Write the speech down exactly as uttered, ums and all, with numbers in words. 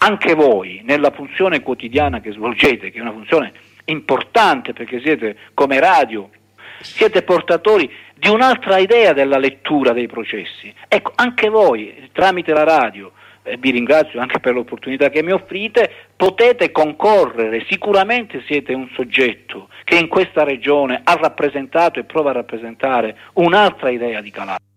anche voi nella funzione quotidiana che svolgete, che è una funzione importante perché siete come radio, siete portatori di un'altra idea della lettura dei processi. Ecco, anche voi tramite la radio, eh, vi ringrazio anche per l'opportunità che mi offrite, potete concorrere, sicuramente siete un soggetto che in questa regione ha rappresentato e prova a rappresentare un'altra idea di Calabria.